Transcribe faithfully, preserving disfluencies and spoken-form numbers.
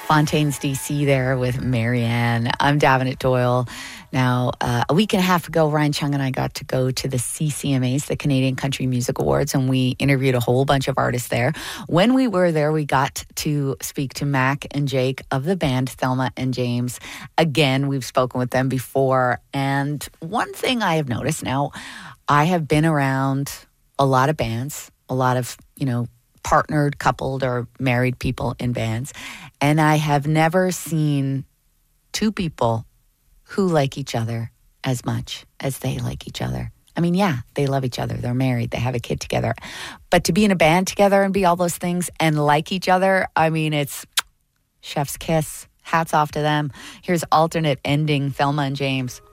Fontaines, D C there with Marianne. I'm Davenant Doyle. Now, uh, a week and a half ago, Ryan Chung and I got to go to the C C M As, the Canadian Country Music Awards, and we interviewed a whole bunch of artists there. When we were there, we got to speak to Mac and Jake of the band Thelma and James. Again, we've spoken with them before, and one thing I have noticed now, I have been around a lot of bands, a lot of, you know, partnered, coupled, or married people in bands, and I have never seen two people who like each other as much as they like each other. I mean, yeah, they love each other. They're married. They have a kid together. But to be in a band together and be all those things and like each other, I mean, it's chef's kiss. Hats off to them. Here's alternate ending, Thelma and James.